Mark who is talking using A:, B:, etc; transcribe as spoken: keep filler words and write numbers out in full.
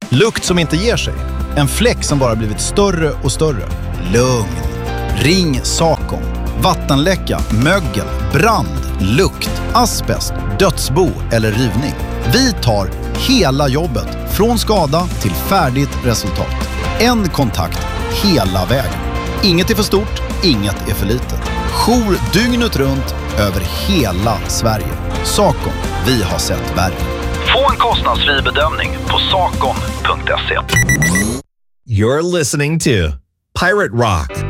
A: Lukt som inte ger sig. En fläck som bara blivit större och större. Lugn. Ring Sakon. Vattenläcka, mögel, brand, lukt, asbest, dödsbo eller rivning. Vi tar hela jobbet från skada till färdigt resultat. En kontakt hela vägen. Inget är för stort, inget är för litet. Jour dygnet runt över hela Sverige. Sakon, vi har sett värre.
B: Få en kostnadsfri bedömning på sakon punkt se.
C: You're listening to Pirate Rock